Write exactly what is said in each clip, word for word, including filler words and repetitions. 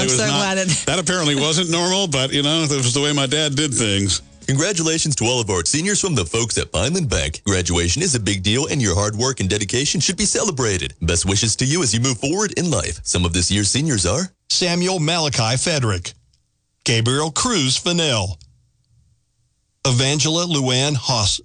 I'm was so not, glad that... that apparently wasn't normal, but, you know, that was the way my dad did things. Congratulations to all of our seniors from the folks at Vineland Bank. Graduation is a big deal, and your hard work and dedication should be celebrated. Best wishes to you as you move forward in life. Some of this year's seniors are Samuel Malachi Federick, Gabriel Cruz Fennell, Evangela Luann Haas,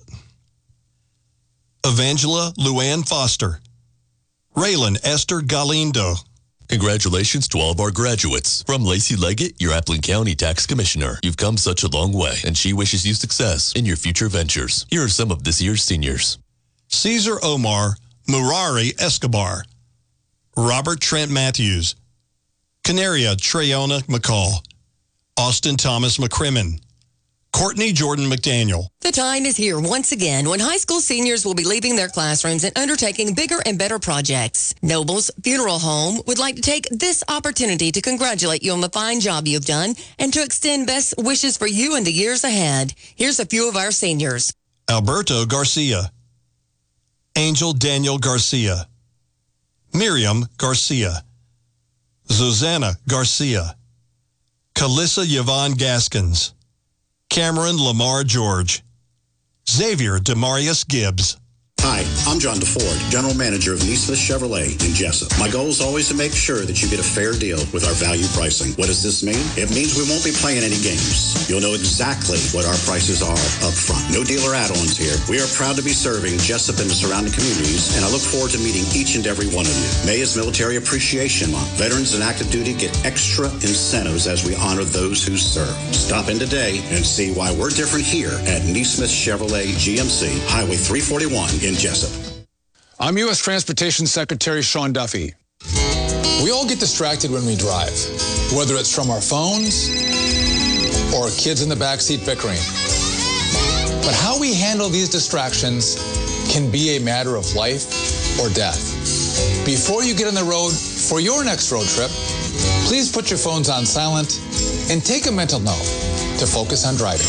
Evangela Luann Foster, Raylan Esther Galindo. Congratulations to all of our graduates. From Lacey Leggett, your Appling County Tax Commissioner. You've come such a long way, and she wishes you success in your future ventures. Here are some of this year's seniors. Caesar Omar Murari Escobar, Robert Trent Matthews, Canaria Trayona McCall, Austin Thomas McCrimmon, Courtney Jordan McDaniel. The time is here once again when high school seniors will be leaving their classrooms and undertaking bigger and better projects. Noble's Funeral Home would like to take this opportunity to congratulate you on the fine job you've done and to extend best wishes for you in the years ahead. Here's a few of our seniors. Alberto Garcia, Angel Daniel Garcia, Miriam Garcia, Zuzana Garcia, Calissa Yvonne Gaskins, Cameron Lamar George, Xavier Demarius Gibbs. Hi, I'm John DeFord, General Manager of Neesmith Chevrolet in Jessup. My goal is always to make sure that you get a fair deal with our value pricing. What does this mean? It means we won't be playing any games. You'll know exactly what our prices are up front. No dealer add-ons here. We are proud to be serving Jessup and the surrounding communities, and I look forward to meeting each and every one of you. May is Military Appreciation Month. Veterans and active duty get extra incentives as we honor those who serve. Stop in today and see why we're different here at Neesmith Chevrolet G M C, Highway three forty-one in Jessup. I'm U S Transportation Secretary Sean Duffy. We all get distracted when we drive, whether it's from our phones or kids in the backseat bickering. But how we handle these distractions can be a matter of life or death. Before you get on the road for your next road trip, please put your phones on silent and take a mental note to focus on driving.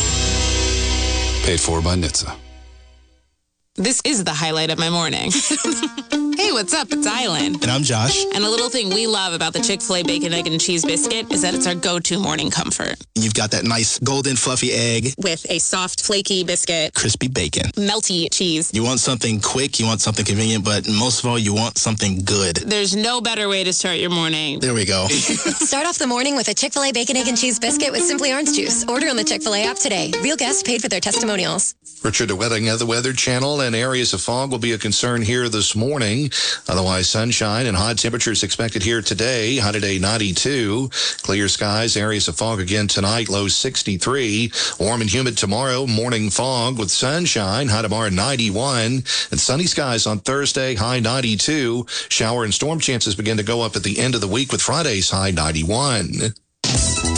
Paid for by N H T S A. This is the highlight of my morning. Hey, what's up? It's Island. And I'm Josh. And a little thing we love about the Chick-fil-A Bacon, Egg, and Cheese Biscuit is that it's our go-to morning comfort. You've got that nice golden fluffy egg. With a soft, flaky biscuit. Crispy bacon. Melty cheese. You want something quick, you want something convenient, but most of all, you want something good. There's no better way to start your morning. There we go. Start off the morning with a Chick-fil-A Bacon, Egg, and Cheese Biscuit with Simply Orange Juice. Order on the Chick-fil-A app today. Real guests paid for their testimonials. Richard, the weather, the Weather Channel, and areas of fog will be a concern here this morning. Otherwise, sunshine and hot temperatures expected here today. High today, ninety-two. Clear skies, areas of fog again tonight, low sixty-three. Warm and humid tomorrow, morning fog with sunshine. High tomorrow, ninety-one. And sunny skies on Thursday, high ninety-two. Shower and storm chances begin to go up at the end of the week with Friday's high ninety-one.